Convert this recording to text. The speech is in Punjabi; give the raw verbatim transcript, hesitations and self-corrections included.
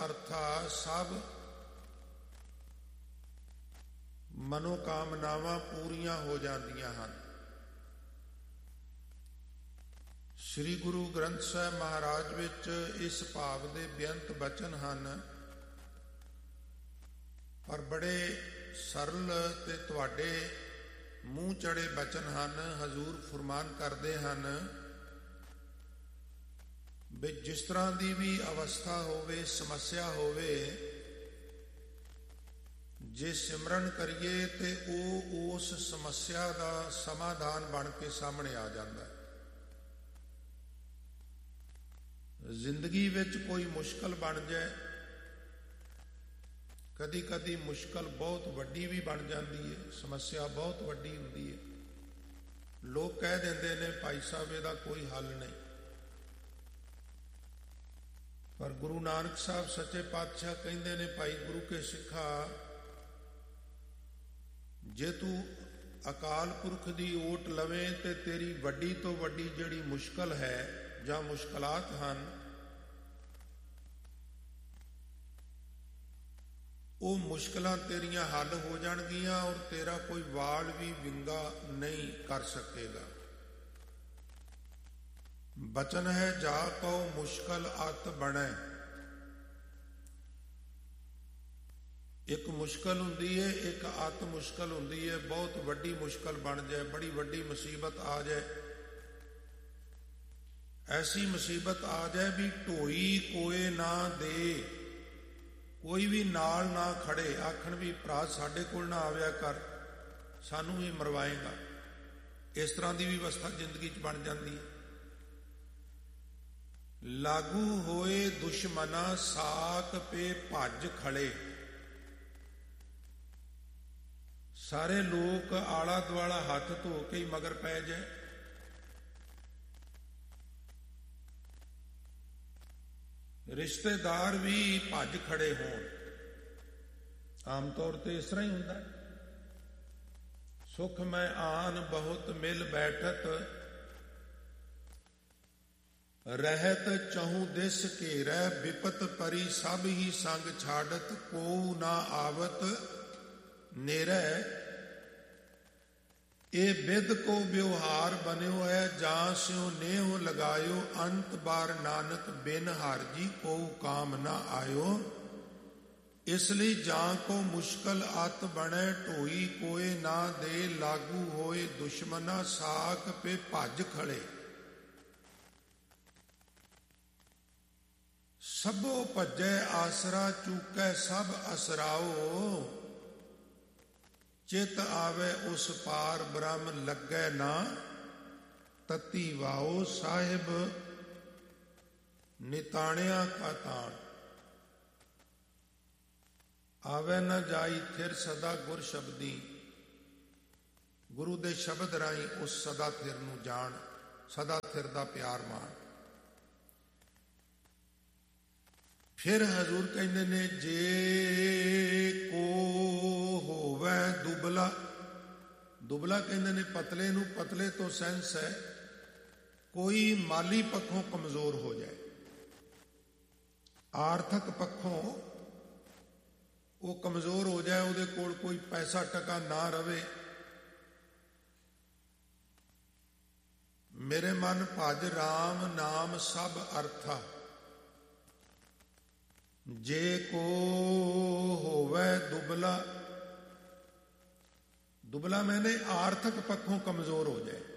ਅਰਥਾ ਸਭ ਮਨੋਕਾਮਨਾਵਾਂ ਪੂਰੀਆਂ ਹੋ ਜਾਂਦੀਆਂ ਹਨ। ਸ੍ਰੀ ਗੁਰੂ ਗ੍ਰੰਥ ਸਾਹਿਬ ਮਹਾਰਾਜ ਵਿੱਚ ਇਸ ਭਾਵ ਦੇ ਬੇਅੰਤ ਬਚਨ ਹਨ, ਪਰ ਬੜੇ ਸਰਲ ਤੇ ਤੁਹਾਡੇ ਮੂੰਹ ਚੜੇ ਬਚਨ ਹਨ। ਹਜ਼ੂਰ ਫਰਮਾਨ ਕਰਦੇ ਹਨ ਵੀ ਜਿਸ ਤਰ੍ਹਾਂ ਦੀ ਵੀ ਅਵਸਥਾ ਹੋਵੇ, ਸਮੱਸਿਆ ਹੋਵੇ, ਜੇ ਸਿਮਰਨ ਕਰੀਏ ਤੇ ਉਹ ਉਸ ਸਮੱਸਿਆ ਦਾ ਸਮਾਧਾਨ ਬਣ ਕੇ ਸਾਹਮਣੇ ਆ ਜਾਂਦਾ ਹੈ। ਜ਼ਿੰਦਗੀ ਵਿੱਚ ਕੋਈ ਮੁਸ਼ਕਲ ਬਣ ਜਾਏ, ਕਦੀ ਕਦੀ ਮੁਸ਼ਕਲ ਬਹੁਤ ਵੱਡੀ ਵੀ ਬਣ ਜਾਂਦੀ ਹੈ, ਸਮੱਸਿਆ ਬਹੁਤ ਵੱਡੀ ਹੁੰਦੀ ਹੈ। ਲੋਕ ਕਹਿ ਦਿੰਦੇ ਨੇ ਭਾਈ ਸਾਹਿਬ ਇਹਦਾ ਕੋਈ ਹੱਲ ਨਹੀਂ, ਪਰ ਗੁਰੂ ਨਾਨਕ ਸਾਹਿਬ ਸੱਚੇ ਪਾਤਸ਼ਾਹ ਕਹਿੰਦੇ ਨੇ, ਭਾਈ ਗੁਰੂ ਕੇ ਸਿੱਖਾ, ਜੇ ਤੂੰ ਅਕਾਲ ਪੁਰਖ ਦੀ ਓਟ ਲਵੇਂ ਤੇ ਤੇਰੀ ਵੱਡੀ ਤੋਂ ਵੱਡੀ ਜਿਹੜੀ ਮੁਸ਼ਕਲ ਹੈ ਜਾਂ ਮੁਸ਼ਕਲਾਤ ਹਨ, ਉਹ ਮੁਸ਼ਕਲਾਂ ਤੇਰੀਆਂ ਹੱਲ ਹੋ ਜਾਣਗੀਆਂ ਔਰ ਤੇਰਾ ਕੋਈ ਵਾਲ ਵੀ ਵਿੰਗਾ ਨਹੀਂ ਕਰ ਸਕੇਗਾ। ਬਚਨ ਹੈ ਜਾ ਕਉ ਮੁਸ਼ਕਲ ਅਤ ਬਣੈ। ਇੱਕ ਮੁਸ਼ਕਲ ਹੁੰਦੀ ਹੈ, ਇੱਕ ਅਤ ਮੁਸ਼ਕਲ ਹੁੰਦੀ ਹੈ। ਬਹੁਤ ਵੱਡੀ ਮੁਸ਼ਕਲ ਬਣ ਜਾਏ, ਬੜੀ ਵੱਡੀ ਮੁਸੀਬਤ ਆ ਜਾਏ, ਐਸੀ ਮੁਸੀਬਤ ਆ ਜਾਏ ਵੀ ਢੋਈ ਕੋਏ ਨਾ ਦੇ, ਕੋਈ ਵੀ ਨਾਲ ਨਾ ਖੜੇ, ਆਖਣ ਵੀ ਭਰਾ ਸਾਡੇ ਕੋਲ ਨਾ ਆਵਿਆ ਕਰ, ਸਾਨੂੰ ਵੀ ਮਰਵਾਏਗਾ। ਇਸ ਤਰ੍ਹਾਂ ਦੀ ਵੀ ਅਵਸਥਾ ਜ਼ਿੰਦਗੀ 'ਚ ਬਣ ਜਾਂਦੀ ਹੈ। ਲਾਗੂ ਹੋਏ ਦੁਸ਼ਮਨਾ ਸਾਕ ਪੇ ਭੱਜ ਖੜੇ। ਸਾਰੇ ਲੋਕ ਆਲਾ ਦੁਆਲਾ ਹੱਥ ਧੋ ਕੇ ਹੀ ਮਗਰ ਪੈ ਜਾਏ, ਰਿਸ਼ਤੇਦਾਰ ਵੀ ਭੱਜ ਖੜੇ ਹੋਣ। ਆਮ ਤੌਰ ਤੇ ਇਸ ਤਰ੍ਹਾਂ ਹੀ ਹੁੰਦਾ। ਸੁਖ ਮੈਂ ਆਨ ਬਹੁਤ ਮਿਲ ਬੈਠਤ, ਰਹਿਤ ਚਹੂ ਦਿਸ ਘੇਰੈ, ਵਿਪਤ ਪਰੀ ਸਭ ਹੀ ਸੰਗ ਛਾੜਤ, ਕੋ ਨਾ ਆਵਤ ਨੇਰੈ। ਇਹ ਬਿਦ ਕੋ ਵਿਵਹਾਰ ਬਨਿਓ ਹੈ, ਜਾਂ ਸਿਉ ਨੇਹ ਲਗਾਇਓ, ਅੰਤ ਬਾਰ ਨਾਨਕ ਬਿਨ ਹਰ ਜੀ ਕੋ ਕਾਮ ਨਾ ਆਇਓ। ਇਸ ਲਈ ਜਾਂ ਕੋ ਮੁਸ਼ਕਲ ਅਤ ਬਣੈ, ਢੋਈ ਕੋਏ ਨਾ ਦੇ, ਲਾਗੂ ਹੋਏ ਦੁਸ਼ਮਨਾ ਸਾਕ ਪੇ ਭੱਜ ਖੜੇ। ਸਭੋ ਭੱਜੈ ਆਸਰਾ, ਚੂਕੈ ਸਭ ਅਸਰਾਓ, ਚਿਤ ਆਵੇ ਉਸ ਪਾਰ ਬ੍ਰਹਮ ਲੱਗੈ ਨਾ, ਤਤੀ ਵਾਓ ਸਾਹਿਬ ਨਿਤਾਣਿਆ ਕਾ ਤਾਣ। ਆਵੇ ਨਾ ਜਾਈ ਥਿਰ ਸਦਾ ਗੁਰ ਸ਼ਬਦੀ, ਗੁਰੂ ਦੇ ਸ਼ਬਦ ਰਾਹੀਂ ਉਸ ਸਦਾ ਥਿਰ ਨੂੰ ਜਾਣ, ਸਦਾ ਥਿਰ ਦਾ ਪਿਆਰ ਮਾਣ। ਫਿਰ ਹਜ਼ੂਰ ਕਹਿੰਦੇ ਨੇ, ਜੇ ਕੋ ਹੋਵੇ ਦੁਬਲਾ, ਦੁਬਲਾ ਕਹਿੰਦੇ ਨੇ ਪਤਲੇ ਨੂੰ, ਪਤਲੇ ਤੋਂ ਸੈਂਸ ਹੈ, ਕੋਈ ਮਾਲੀ ਪੱਖੋਂ ਕਮਜ਼ੋਰ ਹੋ ਜਾਏ, ਆਰਥਿਕ ਪੱਖੋਂ ਉਹ ਕਮਜ਼ੋਰ ਹੋ ਜਾਏ, ਉਹਦੇ ਕੋਲ ਕੋਈ ਪੈਸਾ ਟਕਾ ਨਾ ਰਵੇ, ਮੇਰੇ ਮਨ ਭਜ ਰਾਮ ਨਾਮ ਸਭ ਅਰਥਾ। ਜੇ ਕੋ ਹੋਵੇ ਦੁਬਲਾ, ਦੁਬਲਾ ਮੈਨੇ ਆਰਥਿਕ ਪੱਖੋਂ ਕਮਜ਼ੋਰ ਹੋ ਜਾਏ,